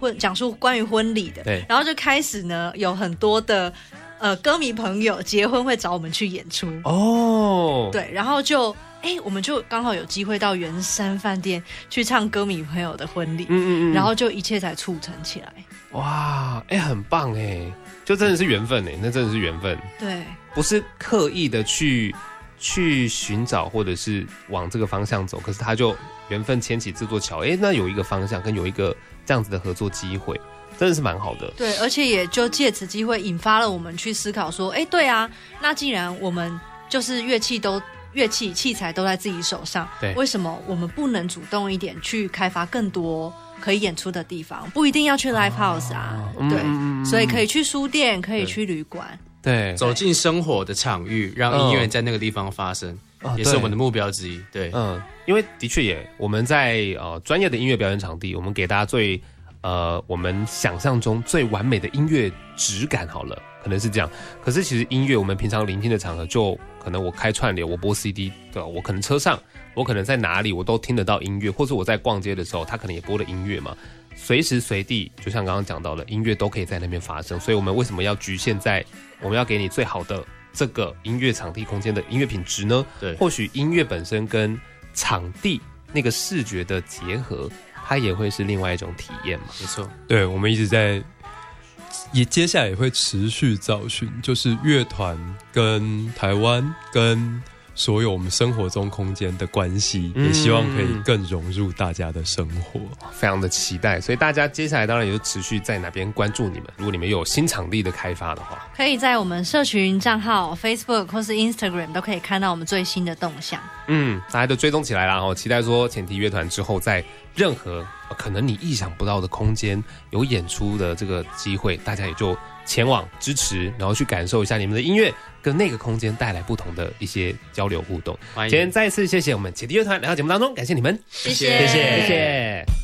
讲述关于婚礼的， 对， 然后就开始呢有很多的歌迷朋友结婚会找我们去演出哦， 对，然后就我们就刚好有机会到圆山饭店去唱歌迷朋友的婚礼，然后就一切才促成起来。 哇，很棒就真的是缘分那真的是缘分， 对， 不是刻意的去寻找或者是往这个方向走，可是他就缘分牵起这座桥，那有一个方向跟有一个这样子的合作机会，真的是蛮好的。对， 而且也就借此机会引发了我们去思考说，对啊，那既然我们就是乐器器材都在自己手上，为什么我们不能主动一点去开发更多可以演出的地方？不一定要去 live house 对，所以可以去书店，可以去旅馆， 对， 走进生活的场域，让音乐在那个地方发生，也是我们的目标之一。对， 因为的确我们在专业的音乐表演场地，我们给大家最我们想象中最完美的音乐质感好了，可能是这样。可是其实音乐我们平常聆听的场合，就可能我开串流，我播 CD， 对吧？我可能车上，我可能在哪里我都听得到音乐，或是我在逛街的时候，他可能也播了音乐嘛。随时随地，就像刚刚讲到的，音乐都可以在那边发生。所以我们为什么要局限在我们要给你最好的这个音乐场地空间的音乐品质呢？对，或许音乐本身跟场地那个视觉的结合，它也会是另外一种体验嘛。 没错， 对，我们一直在，也接下来也会持续找寻，就是乐团跟台湾跟所有我们生活中空间的关系，也希望可以更融入大家的生活， 非常的期待。所以大家接下来当然也就持续在哪边关注你们。如果你们有新场地的开发的话， 可以在我们社群账号 Facebook 或是 Instagram 都可以看到我们最新的动向。 大家都追踪起来啦，期待说前提乐团之后在任何可能你意想不到的空间有演出的这个机会，大家也就前往支持，然后去感受一下你们的音乐跟那个空间带来不同的一些交流互动。今天再次谢谢我们前提乐团来到节目当中，感谢你们， 谢谢。